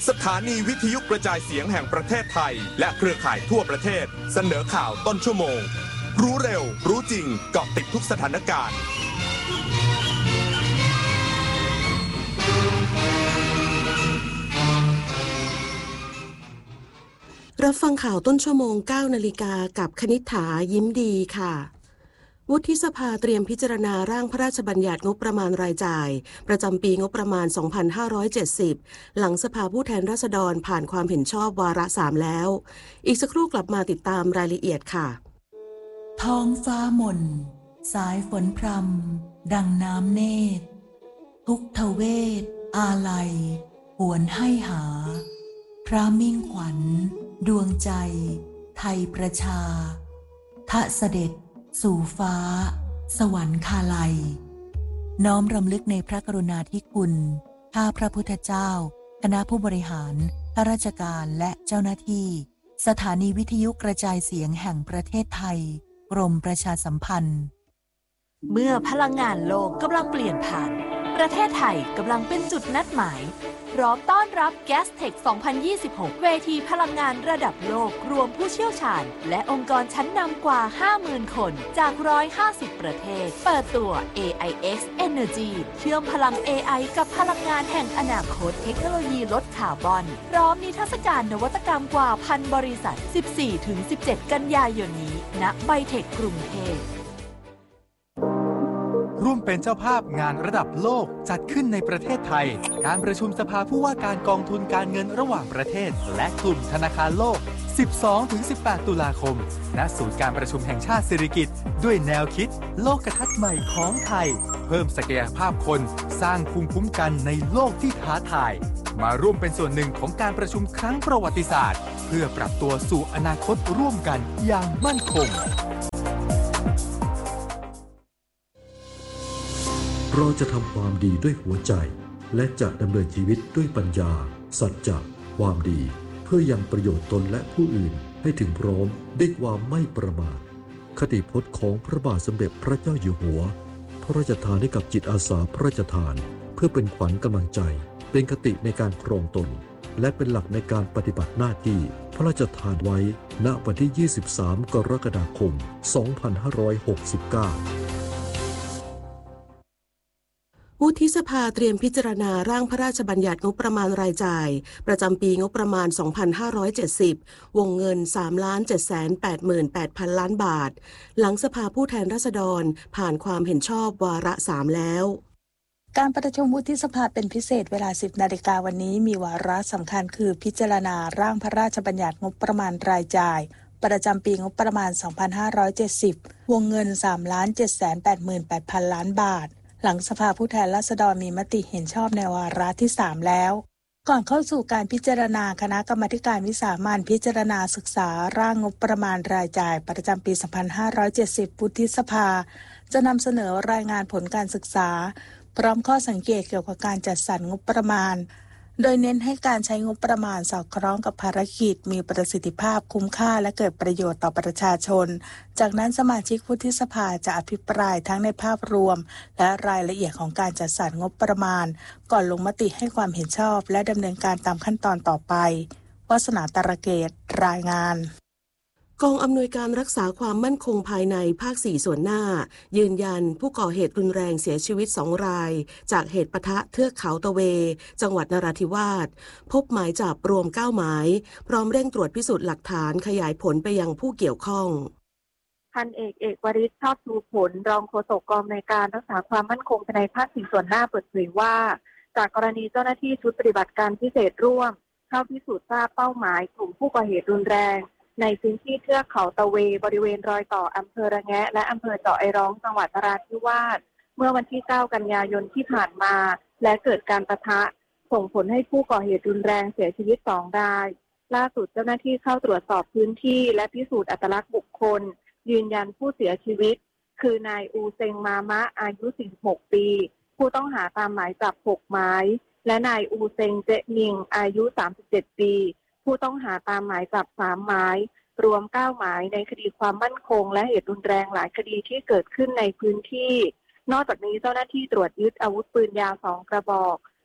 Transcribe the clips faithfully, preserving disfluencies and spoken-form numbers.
สถานีวิทยุกระจายเสียงแห่งประเทศไทยและเครือข่ายทั่วประเทศเสนอข่าวต้นชั่วโมงรู้เร็วรู้จริงเกาะติดทุกสถานการณ์รับฟังข่าวต้นชั่วโมง เก้านาฬิกากับคณิษฐายิ้มดีค่ะวุฒิสภาเตรียมพิจารณาร่างพระราชบัญญัติงบประมาณรายจ่ายประจำปีงบประมาณ สองพันห้าร้อยเจ็ดสิบ หลังสภาผู้แทนราษฎรผ่านความเห็นชอบวาระสามแล้วอีกสักครู่กลับมาติดตามรายละเอียดค่ะท้องฟ้าหม่นสายฝนพรำดังน้ำเนตรทุกทเวทอาลัยหวนให้หาพระมิ่งขวัญดวงใจไทยประชาทะเสด็จสู่ฟ้าสวรรคาลัยน้อมรำลึกในพระกรุณาธิคุณข้าพระพุทธเจ้าคณะผู้บริหารข้าราชการและเจ้าหน้าที่สถานีวิทยุกระจายเสียงแห่งประเทศไทยกรมประชาสัมพันธ์เมื่อพลังงานโลกกำลังเปลี่ยนผ่านประเทศไทยกำลังเป็นจุดนัดหมายพร้อมต้อนรับ Gastech สองพันยี่สิบหก เวทีพลังงานระดับโลกรวมผู้เชี่ยวชาญและองค์กรชั้นนำกว่า ห้าหมื่น คนจากหนึ่งร้อยห้าสิบประเทศเปิดตัว เอ ไอ เอ็กซ์ Energy เชื่อมพลัง เอ ไอ กับพลังงานแห่งอนาคตเทคโนโลยีลดคาร์บอนพร้อมนิทรรศการนวัตกรรมกว่าพันบริษัท สิบสี่ถึงสิบเจ็ด กันยายนนี้ณไบเทคกรุงเทพร่วมเป็นเจ้าภาพงานระดับโลกจัดขึ้นในประเทศไทยการประชุมสภาผู้ว่าการกองทุนการเงินระหว่างประเทศและกลุ่มธนาคารโลก สิบสองถึงสิบแปด ตุลาคมณศูนย์การประชุมแห่งชาติสิริกิติ์ด้วยแนวคิดโลกทัศน์ใหม่ของไทยเพิ่มศักยภาพคนสร้างภูมิคุ้มกันในโลกที่ท้าทายมาร่วมเป็นส่วนหนึ่งของการประชุมครั้งประวัติศาสตร์เพื่อปรับตัวสู่อนาคตร่วมกันอย่างมั่นคงเราจะทำความดีด้วยหัวใจและจะดำเนินชีวิตด้วยปัญญาสัจจะความดีเพื่อยังประโยชน์ตนและผู้อื่นให้ถึงพร้อมด้วยความไม่ประมาทคติพจน์ของพระบาทสมเด็จพระเจ้าอยู่หัวพระราชทานให้กับจิตอาสาพระราชทานเพื่อเป็นขวัญกำลังใจเป็นคติในการครองตนและเป็นหลักในการปฏิบัติหน้าที่พระราชทานไว้ณวันที่ยี่สิบสามกรกฎาคมสองพันห้าร้อยหกสิบเก้าวุฒิสภาเตรียมพิจารณาร่างพระราชบัญญัติงบประมาณรายจ่ายประจำปีงบประมาณ สองพันห้าร้อยเจ็ดสิบ วงเงิน สามล้านเจ็ดแสนแปดหมื่นแปดพัน ล้านบาทหลังสภาผู้แทนราษฎรผ่านความเห็นชอบวาระสามแล้วการประชุมวุฒิสภาเป็นพิเศษเวลา สิบนาฬิกาวันนี้มีวาระสำคัญคือพิจารณาร่างพระราชบัญญัติงบประมาณรายจ่ายประจำปีงบประมาณ สองพันห้าร้อยเจ็ดสิบ วงเงิน สามล้านเจ็ดแสนแปดหมื่นแปดพัน ล้านบาทหลังสภาผู้แทนราษฎรมีมติเห็นชอบในวาระที่สามแล้วก่อนเข้าสู่การพิจารณาคณะกรรมาการวิสามัญพิจารณาศึกษาร่างงบประมาณรายจ่ายประจำปี สองพันห้าร้อยเจ็ดสิบ วุฒิสภาจะนำเสนอรายงานผลการศึกษาพร้อมข้อสังเกตเกี่ยวกับการจัดสรรงบประมาณโดยเน้นให้การใช้งบประมาณสอดคล้องกับภารกิจมีประสิทธิภาพคุ้มค่าและเกิดประโยชน์ต่อประชาชนจากนั้นสมาชิกวุฒิสภาจะอภิปรายทั้งในภาพรวมและรายละเอียดของการจัดสรรงบประมาณก่อนลงมติให้ความเห็นชอบและดำเนินการตามขั้นตอนต่อไปวาสนาตระเกตรายงานกองอำนวยการรักษาความมั่นคงภายในภาคสี่ส่วนหน้ายืนยันผู้ก่อเหตุรุนแรงเสียชีวิตสองรายจากเหตุปะทะเทือกเขาตะเวจังหวัดนราธิวาสพบหมายจับรวมเก้าหมายพร้อมเร่งตรวจพิสูจน์หลักฐานขยายผลไปยังผู้เกี่ยวข้องพันเอกเอกวริศชอบชูผลรองโฆษกกองอำนวยการรักษาความมั่นคงภายในภาคสี่ส่วนหน้าเปิดเผยว่าจากกรณีเจ้าหน้าที่ชุดปฏิบัติการพิเศษร่วมเข้าพิสูจน์ทราบเป้าหมายกลุ่มผู้ก่อเหตุรุนแรงในพื้นที่เทือกเขาตะเวบริเวณรอยต่ออำเภอระแงะและอำเภอเจาะไอร้องจังหวัดนราธิวาสเมื่อวันที่เก้ากันยายนที่ผ่านมาและเกิดการปะทะส่งผลให้ผู้ก่อเหตุรุนแรงเสียชีวิตสองรายล่าสุดเจ้าหน้าที่เข้าตรวจสอบพื้นที่และพิสูจน์อัตลักษณ์บุคคลยืนยันผู้เสียชีวิตคือนายอูเซงมามะอายุสี่สิบหกปีผู้ต้องหาตามหมายจับหกหมายและนายอูเซงเจมิงอายุสามสิบเจ็ดปีผู้ต้องหาตามหมายจับสามหมายรวมเก้าหมายในคดีความมั่นคงและเหตุรุนแรงหลายคดีที่เกิดขึ้นในพื้นที่นอกจากนี้เจ้าหน้าที่ตรวจยึดอาวุธปืนยาวสองกระบอก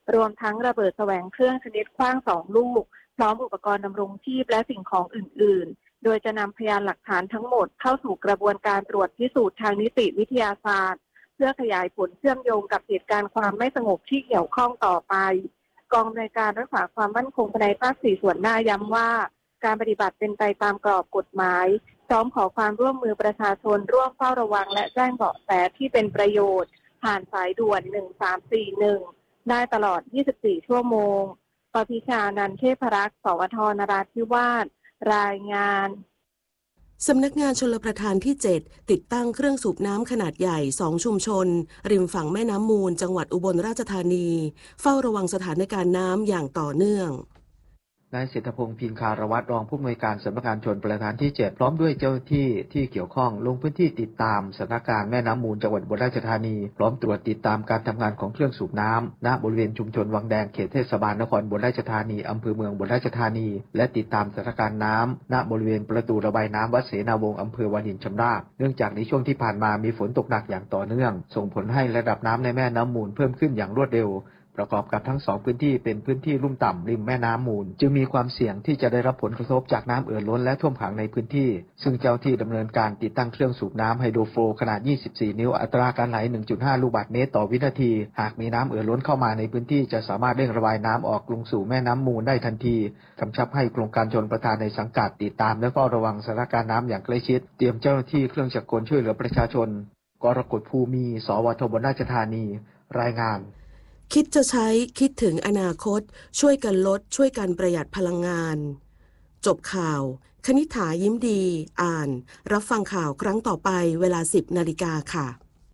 รวมทั้งระเบิดแสวงเครื่องชนิดขว้างสองลูกพร้อมอุปกรณ์ดำรงชีพและสิ่งของอื่นๆโดยจะนำพยานหลักฐานทั้งหมดเข้าสู่กระบวนการตรวจพิสูจน์ทางนิติวิทยาศาสตร์เพื่อขยายผลเชื่อมโยงกับเหตุการณ์ความไม่สงบที่เกี่ยวข้องต่อไปกองอำนวยการรักษาความมั่นคงภายในภาคสี่ส่วนหน้าย้ำว่าการปฏิบัติเป็นไปตามกรอบกฎหมายพร้อมขอความร่วมมือประชาชนร่วมเฝ้าระวังและแจ้งเบาะแสที่เป็นประโยชน์ผ่านสายด่วนหนึ่งสามสี่หนึ่งได้ตลอดยี่สิบสี่ชั่วโมงปพิชานันท์เทพรักษ์สวทนราธิวาสรายงานสำนักงานชลประทานที่เจ็ดติดตั้งเครื่องสูบน้ำขนาดใหญ่สองชุมชนริมฝั่งแม่น้ำมูลจังหวัดอุบลราชธานีเฝ้าระวังสถานการณ์น้ำอย่างต่อเนื่องนายเศรษฐพงษ์พินคารวัตรรองผู้อำนวยการสำนักงานชลประทานที่เจ็ดพร้อมด้วยเจ้าหน้าที่ที่เกี่ยวข้องลงพื้นที่ติดตามสถานการณ์แม่น้ำมูลจังหวัดอุบลราชธานีพร้อมตรวจติดตามการทำงานของเครื่องสูบน้ำณบริเวณชุมชนวังแดงเขตเทศบาลนครอุบลราชธานีอำเภอเมืองอุบลราชธานีและติดตามสถานการณ์น้ำณบริเวณประตูระบายน้ำวัดเสนาวงศ์อำเภอวารินชำราบเนื่องจากในช่วงที่ผ่านมามีฝนตกหนักอย่างต่อเนื่องส่งผลให้ระดับน้ำในแม่น้ำมูลเพิ่มขึ้นอย่างรวดเร็วประกอบกับทั้งสองพื้นที่เป็นพื้นที่ลุ่มต่ำริมแม่น้ำมูลจึงมีความเสี่ยงที่จะได้รับผลกระทบจากน้ำเอ่อล้นและท่วมขังในพื้นที่ซึ่งเจ้าที่ดำเนินการติดตั้งเครื่องสูบน้ำไฮโดรโฟลขนาดยี่สิบสี่นิ้วอัตราการไหล หนึ่งจุดห้า ลูกบาศก์เมตรต่อวินาทีหากมีน้ำเอ่อล้นเข้ามาในพื้นที่จะสามารถเร่งระบายน้ำออกลงสู่แม่น้ำมูลได้ทันทีกำชับให้โครงการชลประทานในสังกัดติดตามและเฝ้าระวังสถานการณ์น้ำอย่างใกล้ชิดเตรียมเจ้าหน้าที่เครื่องจักรกลช่วยเหลือประชาชนกรกฎภูมิสวทอุบลราชธานีรายงานคิดจะใช้คิดถึงอนาคตช่วยกันลดช่วยกันประหยัดพลังงานจบข่าวคณิษฐายิ้มดีอ่านรับฟังข่าวครั้งต่อไปเวลา สิบนาฬิกาค่ะ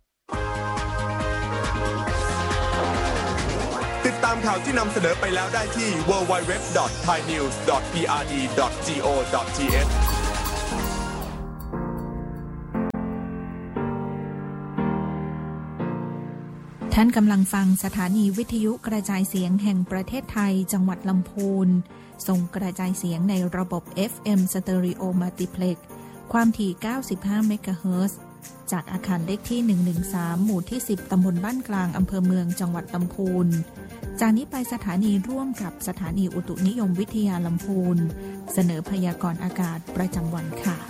ติดตามข่าวที่นำเสนอไปแล้วได้ที่ ดับเบิลยู ดับเบิลยู ดับเบิลยู ดอท ไทยนิวส์ ดอท พี อาร์ ดี ดอท จี โอ ดอท ที เอชท่านกำลังฟังสถานีวิทยุกระจายเสียงแห่งประเทศไทยจังหวัดลำพูนส่งกระจายเสียงในระบบ เอฟ เอ็ม Stereo Multiplex ความถี่เก้าสิบห้าเมกะเฮิรตซ์จากอาคารเลขที่หนึ่งหนึ่งสามหมู่ที่สิบตำบลบ้านกลางอำเภอเมืองจังหวัดลำพูนจากนี้ไปสถานีร่วมกับสถานีอุตุนิยมวิทยาลำพูนเสนอพยากรณ์อากาศประจำวันค่ะ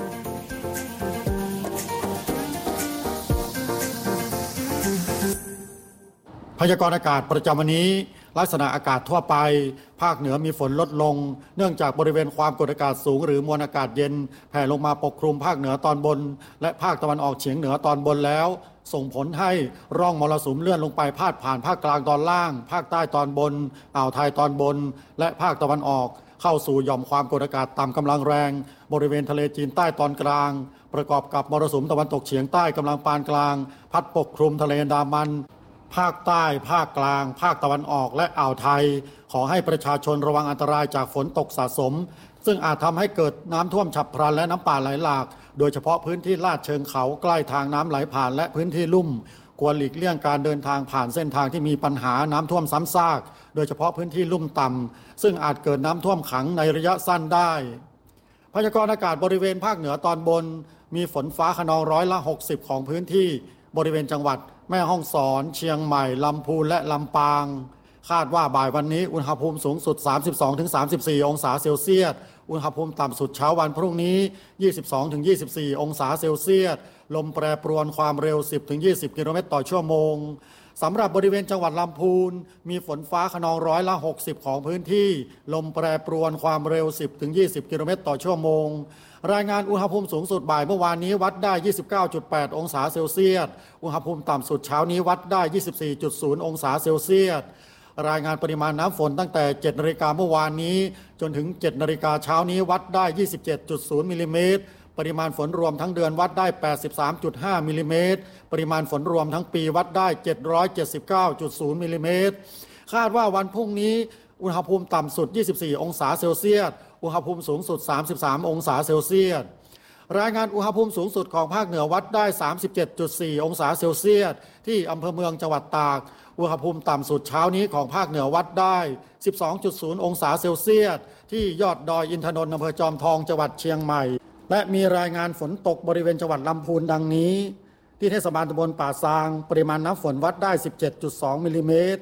พยากรณ์อากาศประจำวันนี้ลักษณะอากาศทั่วไปภาคเหนือมีฝนลดลงเนื่องจากบริเวณความกดอากาศสูงหรือมวลอากาศเย็นแผ่ลงมาปกคลุมภาคเหนือตอนบนและภาคตะวันออกเฉียงเหนือตอนบนแล้วส่งผลให้ร่องมรสุมเลื่อนลงไปพาดผ่านภาคกลางตอนล่างภาคใต้ตอนบนอ่าวไทยตอนบนและภาคตะวันออกเข้าสู่หย่อมความกดอากาศต่ำกำลังแรงบริเวณทะเลจีนใต้ตอนกลางประกอบกับมรสุมตะวันตกเฉียงใต้กำลังปานกลางพัดปกคลุมทะเลอันดามันภาคใต้ภาคกลางภาคตะวันออกและอ่าวไทยขอให้ประชาชนระวังอันตรายจากฝนตกสะสมซึ่งอาจทำให้เกิดน้ำท่วมฉับพลันและน้ำป่าไหลหลากโดยเฉพาะพื้นที่ลาดเชิงเขาใกล้ทางน้ำไหลผ่านและพื้นที่ลุ่มควรหลีกเลี่ยงการเดินทางผ่านเส้นทางที่มีปัญหาน้ำท่วมซ้ำซากโดยเฉพาะพื้นที่ลุ่มต่ำซึ่งอาจเกิดน้ำท่วมขังในระยะสั้นได้พยากรณ์อากาศบริเวณภาคเหนือตอนบนมีฝนฟ้าคะนองร้อยละหกสิบของพื้นที่บริเวณจังหวัดแม่ฮ่องสอนเชียงใหม่ลำพูนและลำปางคาดว่าบ่ายวันนี้อุณหภูมิสูงสุด สามสิบสองถึงสามสิบสี่ องศาเซลเซียสอุณหภูมิต่ำสุดเช้าวันพรุ่งนี้ ยี่สิบสองถึงยี่สิบสี่ องศาเซลเซียสลมแปรปรวนความเร็ว สิบถึงยี่สิบ กิโลเมตรต่อชั่วโมงสำหรับบริเวณจังหวัดลำพูนมีฝนฟ้าคะนองร้อยละหกสิบของพื้นที่ลมแปรปรวนความเร็ว สิบถึงยี่สิบ กิโลเมตรต่อชั่วโมงรายงานอุณหภูมิสูงสุดบ่ายเมื่อวานนี้วัดได้ ยี่สิบเก้าจุดแปด องศาเซลเซียสอุณหภูมิต่ำสุดเช้านี้วัดได้ ยี่สิบสี่จุดศูนย์ องศาเซลเซียสรายงานปริมาณน้ำฝนตั้งแต่ เจ็ดนาฬิกาเมื่อวานนี้จนถึง เจ็ดนาฬิกาเช้านี้วัดได้ ยี่สิบเจ็ดจุดศูนย์ มิลลิเมตรปริมาณฝนรวมทั้งเดือนวัดได้ แปดสิบสามจุดห้า มิลลิเมตรปริมาณฝนรวมทั้งปีวัดได้ เจ็ดร้อยเจ็ดสิบเก้าจุดศูนย์ มิลลิเมตรคาดว่าวันพรุ่งนี้อุณหภูมิต่ำสุด ยี่สิบสี่ องศาเซลเซียสอุณหภูมิสูงสุด สามสิบสาม องศาเซลเซียสรายงานอุณหภูมิสูงสุดของภาคเหนือวัดได้ สามสิบเจ็ดจุดสี่ องศาเซลเซียสที่อำเภอเมืองจังหวัดตากอุณหภูมิต่ำสุดเช้านี้ของภาคเหนือวัดได้ สิบสองจุดศูนย์ องศาเซลเซียสที่ยอดดอยอินทนนท์อำเภอจอมทองจังหวัดเชียงใหม่และมีรายงานฝนตกบริเวณจังหวัดลำพูนดังนี้ที่เทศบาลตำบลป่าซางปริมาณน้ำฝนวัดได้ สิบเจ็ดจุดสอง มิลลิเมตร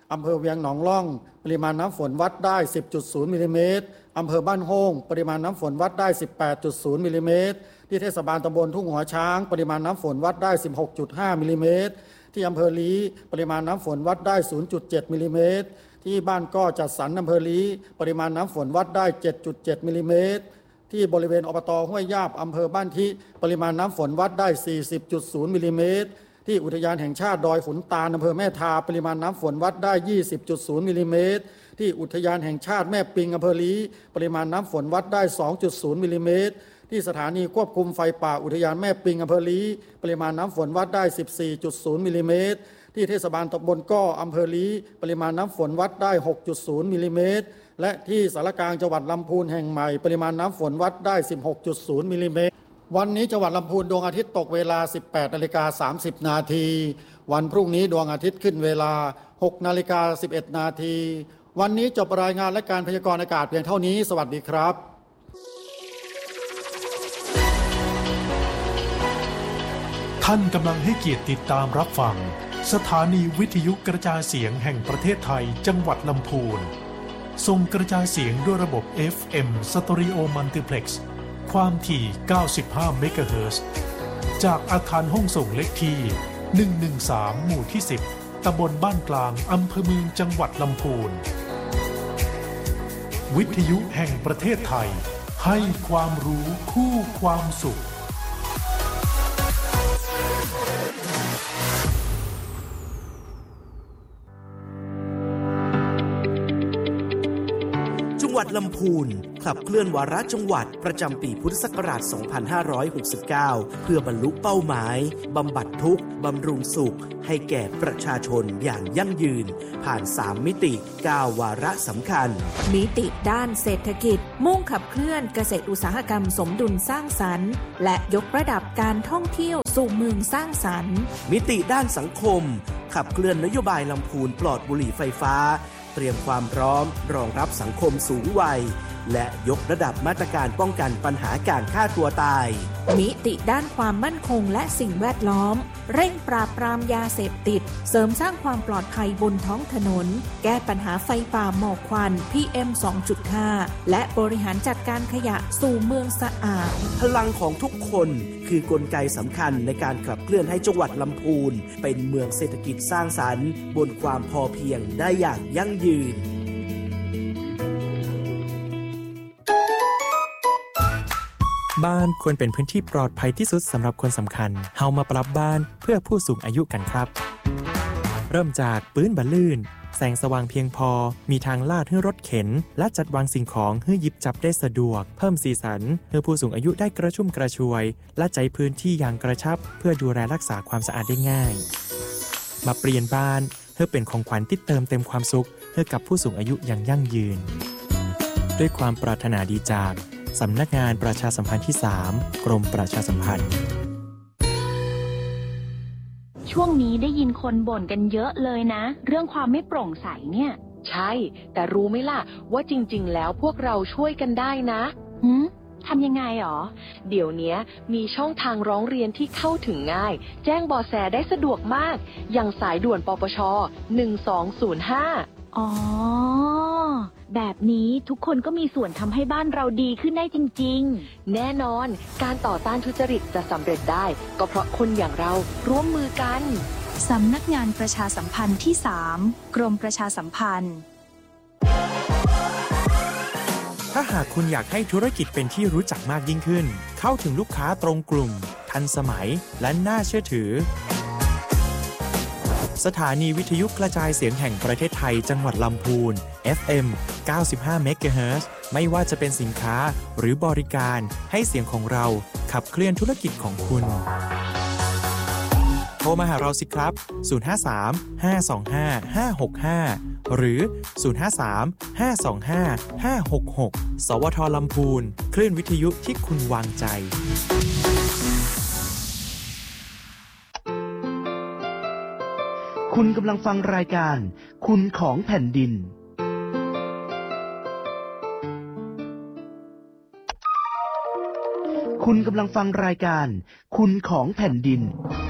อำเภอเวียงหนองล่องปริมาณน้ำฝนวัดได้ สิบจุดศูนย์ มิลลิเมตรอำเภอบ้านโฮงปริมาณน้ำฝนวัดได้ สิบแปดจุดศูนย์ มิลลิเมตรที่เทศบาลตำบลทุ่งหัวช้างปริมาณน้ำฝนวัดได้ สิบหกจุดห้า มิลลิเมตรที่อำเภอลี้ปริมาณน้ำฝนวัดได้ ศูนย์จุดเจ็ด มิลลิเมตรที่บ้านก้อจัดสรรอำเภอลี้ปริมาณน้ำฝนวัดได้ เจ็ดจุดเจ็ด มิลลิเมตรที่บริเวณอบต.ห้วยยาบอำเภอบ้านทิปริมาณน้ำฝนวัดได้ สี่สิบจุดศูนย์ มิลลิเมตรที่อุทยานแห่งชาติดอยขุนตาลอำเภอแม่ทาปริมาณน้ำฝนวัดได้ ยี่สิบจุดศูนย์ มิลลิเมตรที่อุทยานแห่งชาติแม่ปิงอำเภอลี้ปริมาณน้ำฝนวัดได้ สองจุดศูนย์ มิลลิเมตรที่สถานีควบคุมไฟป่าอุทยานแม่ปิงอำเภอลี้ปริมาณน้ำฝนวัดได้ สิบสี่จุดศูนย์ มิลลิเมตรที่เทศบาลตำบลก้ออำเภอลี้ปริมาณน้ำฝนวัดได้ หกจุดศูนย์ มิลลิเมตรและที่สารกลางจังหวัดลำพูนแห่งใหม่ปริมาณน้ำฝนวัดได้ สิบหกจุดศูนย์ มิลลิเมตรวันนี้จังหวัดลำพูนดวงอาทิตย์ตกเวลา สิบแปดนาฬิกาสามสิบ นาทีวันพรุ่งนี้ดวงอาทิตย์ขึ้นเวลา หกนาฬิกาสิบเอ็ด นาทีวันนี้จบรายงานและการพยากรณ์อากาศเพียงเท่านี้สวัสดีครับท่านกำลังให้เกียรติติดตามรับฟังสถานีวิทยุกระจายเสียงแห่งประเทศไทยจังหวัดลำพูนส่งกระจายเสียงด้วยระบบ เอฟ เอ็ม Stereo Multiplex ความถี่ เก้าสิบห้า เมกะเฮิรตซ์ จากอาคารห้องส่งเลขที่ หนึ่งหนึ่งสาม หมู่ที่ สิบ ตำบลบ้านกลางอำเภอเมืองจังหวัดลำพูนวิทยุแห่งประเทศไทยให้ความรู้คู่ความสุขจังหวัดลำพูนขับเคลื่อนวาระจังหวัดประจำปีพุทธศักราช สองพันห้าร้อยหกสิบเก้า เพื่อบรรลุเป้าหมายบำบัดทุกข์บำรุงสุขให้แก่ประชาชนอย่างยั่งยืนผ่านสามมิติเก้าวาระสำคัญมิติด้านเศรษฐกิจมุ่งขับเคลื่อนเกษตรอุตสาหกรรมสมดุลสร้างสรรค์และยกระดับการท่องเที่ยวสู่เมืองสร้างสรรค์มิติด้านสังคมขับเคลื่อนนโยบายลำพูนปลอดบุหรี่ไฟฟ้าเตรียมความพร้อมรองรับสังคมสูงวัยและยกระดับมาตรการป้องกันปัญหาการฆ่าตัวตายมิติด้านความมั่นคงและสิ่งแวดล้อมเร่งปราบปรามยาเสพติดเสริมสร้างความปลอดภัยบนท้องถนนแก้ปัญหาไฟป่าหมอกควัน พี เอ็ม สองจุดห้า และบริหารจัดการขยะสู่เมืองสะอาดพลังของทุกคนคือกลไกสำคัญในการขับเคลื่อนให้จังหวัดลำพูนเป็นเมืองเศรษฐกิจสร้างสรรค์บนความพอเพียงได้อย่างยั่งยืนบ้านควรเป็นพื้นที่ปลอดภัยที่สุดสำหรับคนสำคัญเฮามาปรับบ้านเพื่อผู้สูงอายุกันครับเริ่มจากปื้นบะลื่นแสงสว่างเพียงพอมีทางลาดให้รถเข็นและจัดวางสิ่งของให้หยิบจับได้สะดวกเพิ่มสีสันให้ผู้สูงอายุได้กระชุ่มกระชวยและใจพื้นที่อย่างกระชับเพื่อดูแลรักษาความสะอาดได้ง่ายมาเปลี่ยนบ้านเพื่อเป็นของขวัญที่เติมเต็มความสุขให้กับผู้สูงอายุอย่างยั่งยืนด้วยความปรารถนาดีจากสำนักงานประชาสัมพันธ์ที่ สาม กรมประชาสัมพันธ์ช่วงนี้ได้ยินคนบ่นกันเยอะเลยนะเรื่องความไม่โปร่งใสเนี่ยใช่แต่รู้ไหมล่ะว่าจริงๆแล้วพวกเราช่วยกันได้นะหืมทำยังไงหรอเดี๋ยวนี้มีช่องทางร้องเรียนที่เข้าถึงง่ายแจ้งเบาะแสได้สะดวกมากอย่างสายด่วนปปช หนึ่งสองศูนย์ห้าอ๋อแบบนี้ทุกคนก็มีส่วนทำให้บ้านเราดีขึ้นได้จริงๆแน่นอนการต่อต้านทุจริตจะสำเร็จได้ก็เพราะคนอย่างเราร่วมมือกันสำนักงานประชาสัมพันธ์ที่ สาม กรมประชาสัมพันธ์ถ้าหากคุณอยากให้ธุรกิจเป็นที่รู้จักมากยิ่งขึ้นเข้าถึงลูกค้าตรงกลุ่มทันสมัยและน่าเชื่อถือสถานีวิทยุกระจายเสียงแห่งประเทศไทยจังหวัดลำพูน เอฟ เอ็ม เก้าสิบห้า เมกะเฮิรตซ์ ไม่ว่าจะเป็นสินค้าหรือบริการให้เสียงของเราขับเคลื่อนธุรกิจของคุณโทรมาหาเราสิครับศูนย์ ห้า สาม ห้า สอง ห้า ห้า หก ห้าหรือศูนย์ ห้า สาม ห้า สอง ห้า ห้า หก หกสวท.ลำพูนคลื่นวิทยุที่คุณวางใจคุณกำลังฟังรายการคุณของแผ่นดินคุณกำลังฟังรายการคุณของแผ่นดิน